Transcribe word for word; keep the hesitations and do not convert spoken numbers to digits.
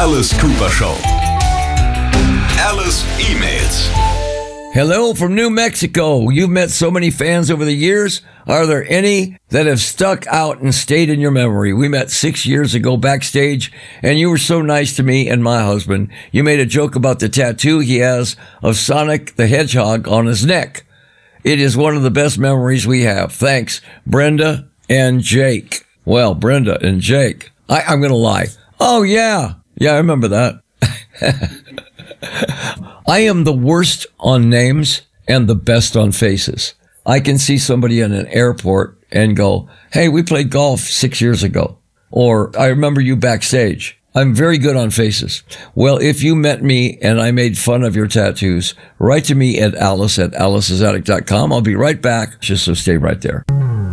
Alice Cooper Show. Alice emails. Hello from New Mexico. You've met so many fans over the years. Are there any that have stuck out and stayed in your memory? We met six years ago backstage, and you were so nice to me and my husband. You made a joke about the tattoo he has of Sonic the Hedgehog on his neck. It is one of the best memories we have. Thanks, Brenda and Jake. Well, Brenda and Jake. I, I'm going to lie. Oh, yeah. Yeah, I remember that. I am the worst on names and the best on faces. I can see somebody in an airport and go, hey, we played golf six years ago. Or I remember you backstage. I'm very good on faces. Well, if you met me and I made fun of your tattoos, write to me at Alice at alicesaddict dot com. I'll be right back. Just so stay right there.